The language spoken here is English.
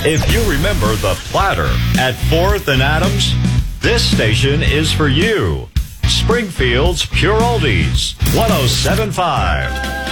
If you remember the Platter at 4th and Adams, this station is for you. Springfield's Pure Oldies, 107.5.